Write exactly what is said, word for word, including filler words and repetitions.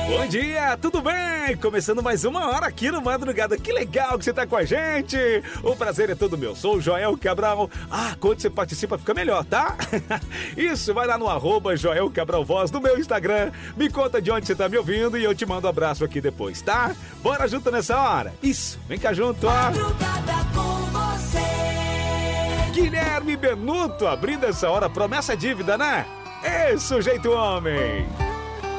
Bom dia, tudo bem? Começando mais uma hora aqui no Madrugada. Que legal que você tá com a gente. O prazer é todo meu. Sou o Joel Cabral. Ah, quando você participa fica melhor, tá? Isso, vai lá no arroba Joel Cabral Voz no meu Instagram. Me conta de onde você tá me ouvindo e eu te mando um abraço aqui depois, tá? Bora junto nessa hora. Isso, vem cá junto, ó. Madrugada com você. Guilherme Benuto abrindo essa hora. Promessa dívida, né? É sujeito homem.